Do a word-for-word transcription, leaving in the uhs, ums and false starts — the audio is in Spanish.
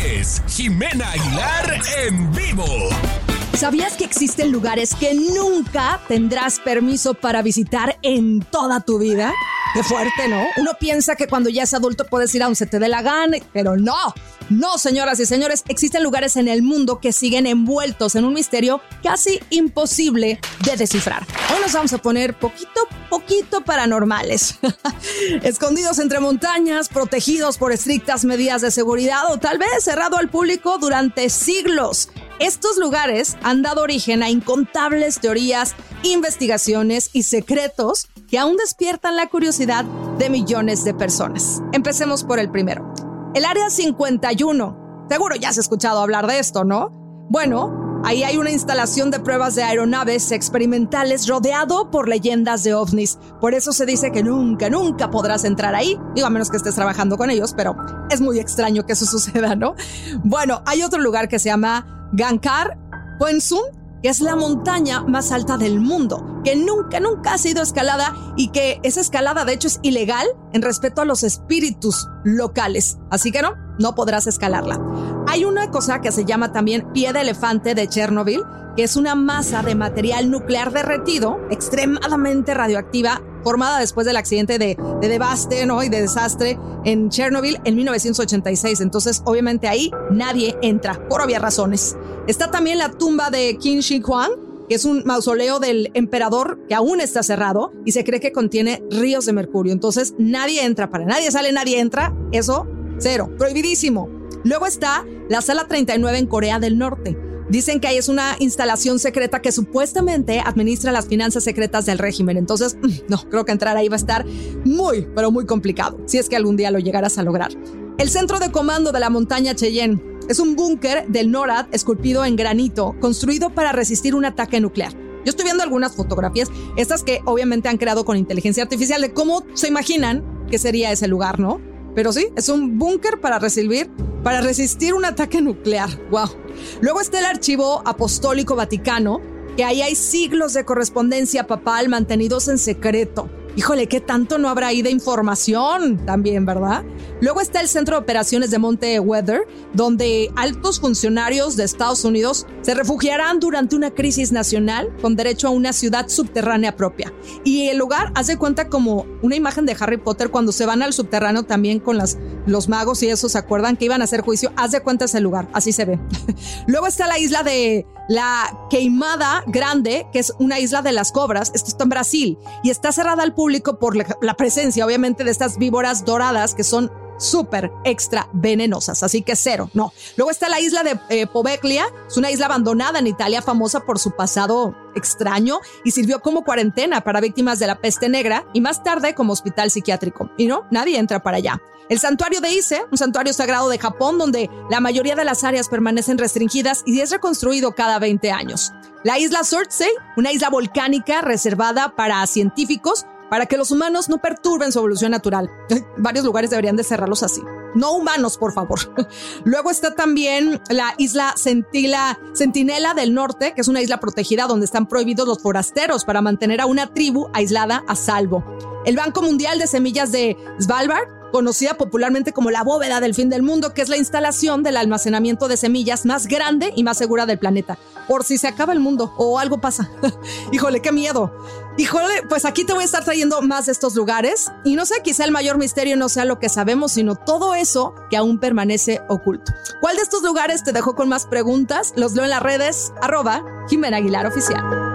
es Jimena Aguilar en vivo. ¿Sabías que existen lugares que nunca tendrás permiso para visitar en toda tu vida? Qué fuerte, ¿no? Uno piensa que cuando ya es adulto puedes ir a donde se te dé la gana, pero no. No, señoras y señores, existen lugares en el mundo que siguen envueltos en un misterio casi imposible de descifrar. Hoy nos vamos a poner poquito, poquito paranormales. Escondidos entre montañas, protegidos por estrictas medidas de seguridad o tal vez cerrado al público durante siglos. Estos lugares han dado origen a incontables teorías, investigaciones y secretos que aún despiertan la curiosidad de millones de personas. Empecemos por el primero. El Área cincuenta y uno. Seguro ya has escuchado hablar de esto, ¿no? Bueno, ahí hay una instalación de pruebas de aeronaves experimentales rodeado por leyendas de ovnis. Por eso se dice que nunca, nunca podrás entrar ahí. Digo, a menos que estés trabajando con ellos, pero es muy extraño que eso suceda, ¿no? Bueno, hay otro lugar que se llama Gangkhar Puensum, que es la montaña más alta del mundo, que nunca, nunca ha sido escalada y que esa escalada de hecho es ilegal en respeto a los espíritus locales. Así que no, no podrás escalarla. Hay una cosa que se llama también pie de elefante de Chernobyl, que es una masa de material nuclear derretido, extremadamente radioactiva, formada después del accidente de, de devaste, ¿no? y de desastre en Chernobyl en mil novecientos ochenta y seis. Entonces, obviamente ahí nadie entra, por obvias razones. Está también la tumba de Qin Shi Huang, que es un mausoleo del emperador que aún está cerrado y se cree que contiene ríos de mercurio. Entonces, nadie entra, para nadie sale, nadie entra. Eso, cero, prohibidísimo. Luego está la Sala treinta y nueve en Corea del Norte. Dicen que ahí es una instalación secreta que supuestamente administra las finanzas secretas del régimen. Entonces, no, creo que entrar ahí va a estar muy, pero muy complicado, si es que algún día lo llegaras a lograr. El centro de comando de la montaña Cheyenne es un búnker del NORAD esculpido en granito, construido para resistir un ataque nuclear. Yo estoy viendo algunas fotografías, estas que obviamente han creado con inteligencia artificial, de cómo se imaginan que sería ese lugar, ¿no? Pero sí, es un búnker para resistir, para resistir un ataque nuclear. ¡Wow! Luego está el Archivo Apostólico Vaticano, que ahí hay siglos de correspondencia papal mantenidos en secreto. Híjole, ¿qué tanto no habrá ahí de información también, verdad? Luego está el Centro de Operaciones de Monte Weather, donde altos funcionarios de Estados Unidos se refugiarán durante una crisis nacional con derecho a una ciudad subterránea propia. Y el lugar hace cuenta como una imagen de Harry Potter cuando se van al subterráneo también con las, los magos y eso, ¿se acuerdan? Que iban a hacer juicio. Haz de cuenta ese lugar, así se ve. Luego está la isla de la Queimada Grande, que es una isla de las cobras. Esto está en Brasil y está cerrada al público por la, la presencia, obviamente, de estas víboras doradas que son súper extra venenosas, así que cero, no. Luego está la isla de eh, Poveglia, es una isla abandonada en Italia, famosa por su pasado extraño y sirvió como cuarentena para víctimas de la peste negra y más tarde como hospital psiquiátrico. Y no, nadie entra para allá. El santuario de Ise, un santuario sagrado de Japón donde la mayoría de las áreas permanecen restringidas y es reconstruido cada veinte años. La isla Surtsey, una isla volcánica reservada para científicos, para que los humanos no perturben su evolución natural. Varios lugares deberían de cerrarlos así. No humanos, por favor. Luego está también la isla Sentila, Sentinela del Norte, que es una isla protegida donde están prohibidos los forasteros para mantener a una tribu aislada a salvo. El Banco Mundial de Semillas de Svalbard, conocida popularmente como la bóveda del fin del mundo, que es la instalación del almacenamiento de semillas más grande y más segura del planeta, por si se acaba el mundo o algo pasa. Híjole, qué miedo. Híjole, pues aquí te voy a estar trayendo más de estos lugares y no sé, quizá el mayor misterio no sea lo que sabemos, sino todo eso que aún permanece oculto. ¿Cuál de estos lugares te dejó con más preguntas? Los leo en las redes, arroba Jimena Aguilar Oficial.